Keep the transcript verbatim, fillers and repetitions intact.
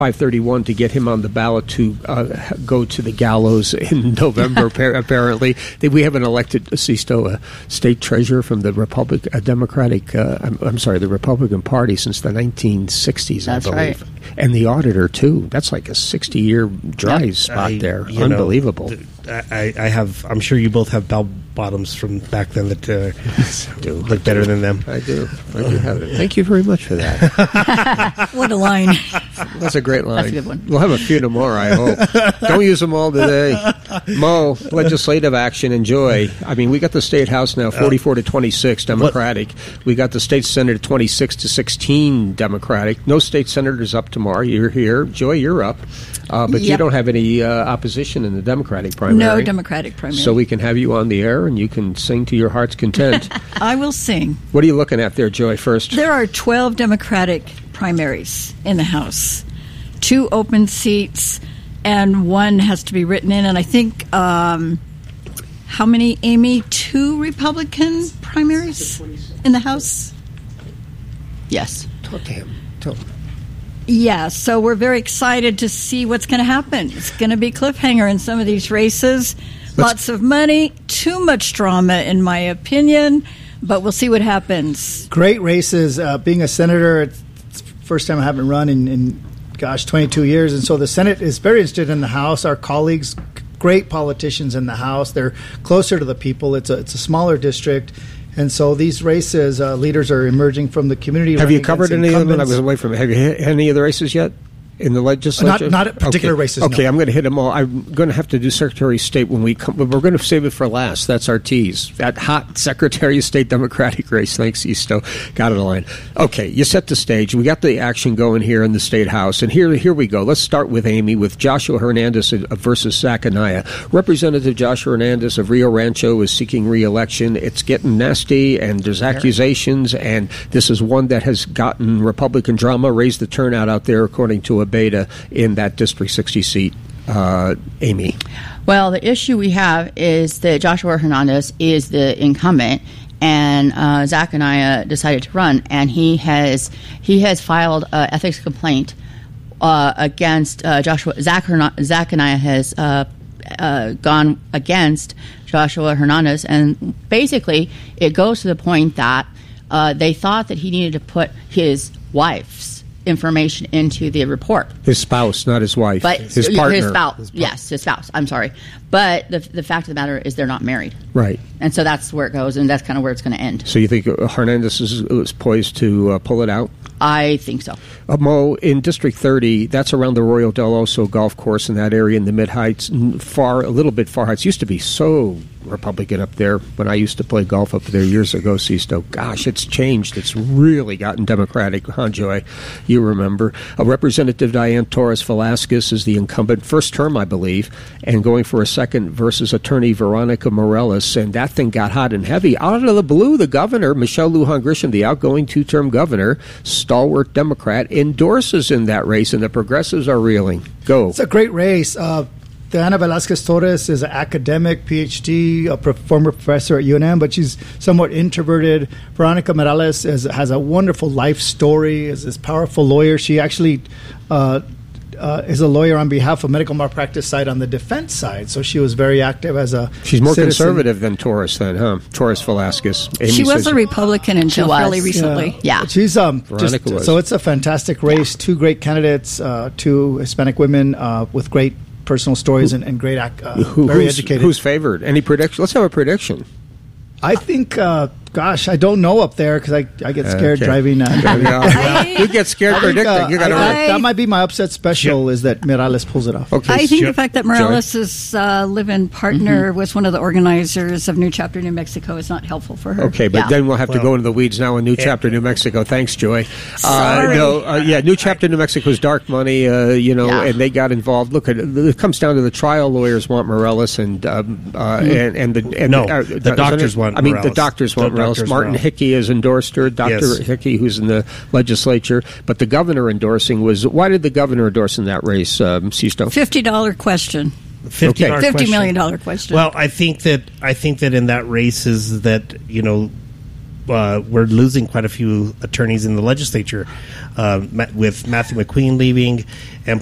five thirty-one to get him on the ballot to uh, go to the gallows in November. Apparently, we haven't elected Sisto a state treasurer from the Republic, a Democratic. Uh, I'm, I'm sorry, the Republican Party since the nineteen sixties, That's I believe, right. and the auditor too. That's like a sixty-year drive yep. spot I, there. you Unbelievable. Know, I, I have. I'm sure you both have bell bottoms from back then that uh, do. look better than them. I do. I do have it. Thank you very much for that. What a line. That's a great line. That's a good one. We'll have a few tomorrow, I hope. Don't use them all today. Mo, legislative action, enjoy. I mean, we got the State House now forty-four to twenty-six Democratic. What? We got the State Senate at twenty-six to sixteen Democratic. No state senators up tomorrow. You're here. Joy, you're up. Uh, but yep. you don't have any uh, opposition in the Democratic primary. No Democratic primary. So we can have you on the air and you can sing to your heart's content. I will sing. What are you looking at there, Joy, first? There are twelve Democratic primaries in the House. Two open seats, and one has to be written in. And I think, um, how many, Amy? Two Republican primaries in the House? Yes. Talk to him. Talk. Yeah, so we're very excited to see what's going to happen. It's going to be cliffhanger in some of these races. Let's, Lots of money, too much drama, in my opinion, but we'll see what happens. Great races. Uh, being a senator, it's the first time I haven't run in, in, gosh, twenty-two years, and so the Senate is very interested in the House. Our colleagues, great politicians in the House. They're closer to the people. It's a, it's a smaller district. And so these races, uh, leaders are emerging from the community. Have you covered any of them? I was away from it. Have you hit any of the races yet in the legislature? Not, not particular okay. races, Okay, no. I'm going to hit them all. I'm going to have to do Secretary of State when we come, but we're going to save it for last. That's our tease. That hot Secretary of State Democratic race. Thanks, Sisto. Got it aligned. Okay, you set the stage. We got the action going here in the State House, and here, here we go. Let's start with Amy, with Joshua Hernandez versus Zach Anaya. Representative Joshua Hernandez of Rio Rancho is seeking re-election. It's getting nasty, and there's accusations, and this is one that has gotten Republican drama, raised the turnout out there, according to a beta in that District sixty seat. Uh, Amy. Well, the issue we have is that Joshua Hernandez is the incumbent, and uh, Zach Anaya decided to run, and he has he has filed an ethics complaint uh, against uh, Joshua. Zach, Hern- Zach Anaya has uh, uh, gone against Joshua Hernandez, and basically it goes to the point that uh, they thought that he needed to put his wife's information into the report. His spouse, not his wife. But his partner. His spouse. His yes, his spouse. I'm sorry. But the the fact of the matter is they're not married. Right. And so that's where it goes, and that's kind of where it's going to end. So you think Hernandez is, is poised to uh, pull it out? I think so. Uh, Mo, in District thirty, that's around the Royal Del Oso golf course in that area in the Mid-Heights, far, a little bit far heights. Used to be so Republican up there when I used to play golf up there years ago, Sisto. Gosh, it's changed. It's really gotten Democratic, huh, Joy? You remember. Uh, Representative Diane Torres Velasquez is the incumbent, first term, I believe, and going for a second versus Attorney Veronica Morales, and that thing got hot and heavy. Out of the blue, the governor, Michelle Lujan Grisham, the outgoing two-term governor, stalwart Democrat, endorses in that race, and the progressives are reeling. Go. It's a great race. Uh, Diana Velasquez Torres is an academic, P H D, a pro- former professor at U N M, but she's somewhat introverted. Veronica Morales is, has a wonderful life story, is this powerful lawyer. She actually uh, uh, is a lawyer on behalf of medical malpractice side on the defense side, so she was very active as a She's more citizen. conservative than Torres then, huh? Torres Velasquez. Amy she was says, a Republican until was. fairly recently. Yeah. Yeah. She's um Veronica just, was. so it's a fantastic race. Two great candidates, uh, two Hispanic women uh, with great personal stories and, and great, uh, Who, very who's, educated. Who's favored? Any prediction? Let's have a prediction. I think, uh, gosh, I don't know up there because I, I get scared Okay. driving. Uh, driving. Yeah. You get scared I think, predicting. uh, you got I- to. I- that might be my upset special is that Morales pulls it off. Okay. I think Jo- the fact that Morales' uh, live-in partner Mm-hmm. was one of the organizers of New Chapter New Mexico is not helpful for her. Okay, but Yeah. then we'll have to Well, go into the weeds now in New Chapter New Mexico. Thanks, Joy. Uh, Sorry. no, uh, yeah, New Chapter New Mexico's dark money, uh, you know, Yeah. and they got involved. Look, at it, it comes down to the trial lawyers want Morales, and um, uh, and and the and No, uh, the uh, doctors want I mean, the Morales. doctors want The Morales. doctors Martin want- Hickey has endorsed her. Doctor Yes. Hickey, who's in the legislature, but the governor endorsing was. Why did the governor endorse in that race, um, Sisto? fifty dollars question. fifty Okay. fifty million dollars question. Well, I think that I think that in that race is that, you know, uh, we're losing quite a few attorneys in the legislature, uh, with Matthew McQueen leaving and